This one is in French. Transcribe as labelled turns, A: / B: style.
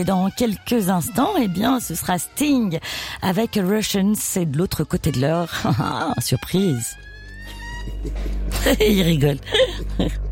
A: Et dans quelques instants, eh bien, ce sera Sting avec Russians. C'est de l'autre côté de l'heure. Surprise. Il rigole.